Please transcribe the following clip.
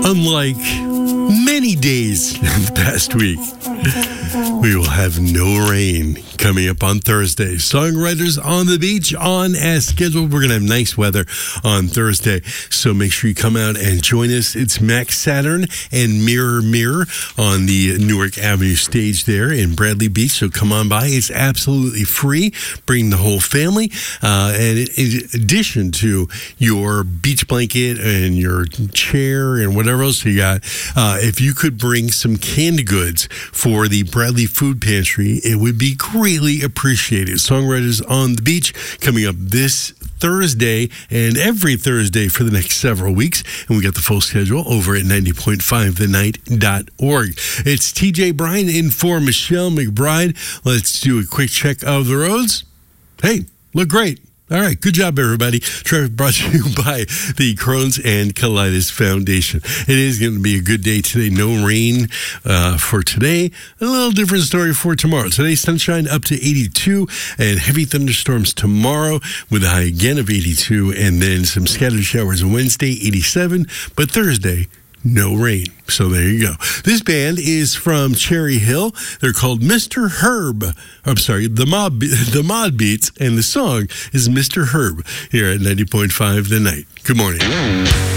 Unlike many days in the past week, we will have no rain coming up on Thursday. Songwriters on the beach on as scheduled. We're going to have nice weather on Thursday, so make sure you come out and join us. It's Max Saturn and Mirror Mirror on the Newark Avenue stage there in Bradley Beach, so come on by. It's absolutely free. Bring the whole family. And in addition to your beach blanket and your chair and whatever else you got, if you could bring some canned goods for the Bradley Food Pantry, it would be greatly appreciated. Songwriters on the Beach coming up this Thursday and every Thursday for the next several weeks. And we got the full schedule over at 90.5thenight.org. It's TJ Bryan in for Michelle McBride. Let's do a quick check of the roads. Hey, look great. All right, good job, everybody. Traffic brought to you by the Crohn's and Colitis Foundation. It is going to be a good day today. No rain for today. A little different story for tomorrow. Today, sunshine up to 82 and heavy thunderstorms tomorrow with a high again of 82 and then some scattered showers on Wednesday, 87. But Thursday, no rain. So there you go. This band is from Cherry Hill. They're called Mr. Herb. I'm sorry, the Mod Beats, and the song is Mr. Herb here at 90.5 The Night. Good morning.